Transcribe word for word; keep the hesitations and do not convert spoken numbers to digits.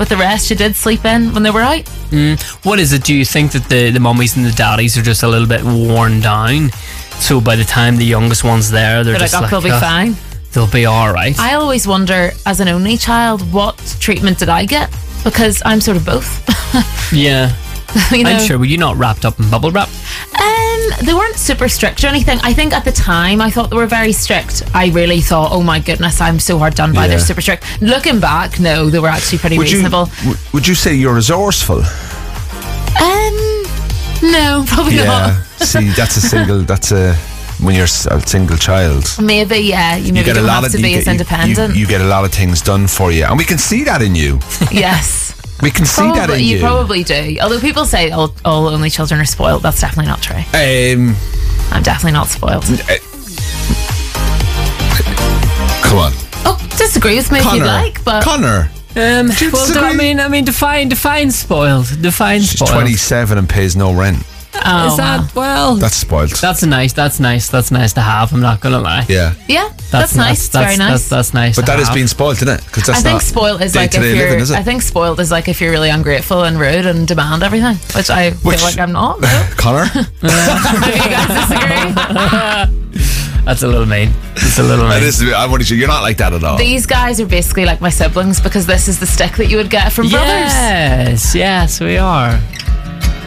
But the rest you did sleep in when they were out. Mm. What is it? Do you think that the, the mummies and the daddies are just a little bit worn down? So by the time the youngest one's there, they're, They're just like, oh, like, they'll be "Oh, fine." They'll be alright. I always wonder, as an only child, what treatment did I get? Because I'm sort of both. Yeah. You know? I'm sure. Were you not wrapped up in bubble wrap? Um, they weren't super strict or anything. I think at the time I thought they were very strict. I really thought, oh my goodness, I'm so hard done by. Yeah. They're super strict. Looking back, no, they were actually pretty Would you, reasonable. w- would you say you're resourceful? Um, no, probably Yeah. not. See, that's a single. That's a when you're s- a single child. Maybe, yeah. You maybe don't have to you be get, as you- independent. You, you get a lot of things done for you, and we can see that in you. Yes. We can see Probably, that in you. you probably do. Although people say all, all only children are spoiled, that's definitely not true. Um, I'm definitely not spoiled. uh, come on, Oh, disagree with me if Connor. you like, but Connor. Um, you well, do, I disagree? mean, I mean, define, define spoiled. Define She's spoiled. twenty-seven and pays no rent. oh, Is that well? That's spoiled. That's nice. That's nice. That's nice to have. I'm not gonna lie. yeah, yeah, that's, nice. It's That's, very nice. That's, that's nice. but to that is have. being spoiled, isn't it? Because that's I think not spoiled is like if day-to-day you're. living, is it? I think spoiled is like if you're really ungrateful and rude and demand everything, which I Which- feel like I'm not. No? Connor. Maybe you guys disagree. That's a little mean. It's a little mean. That is, I'm only sure you're not like that at all. These guys are basically like my siblings because this is the stick that you would get from brothers. Yes, yes, we are.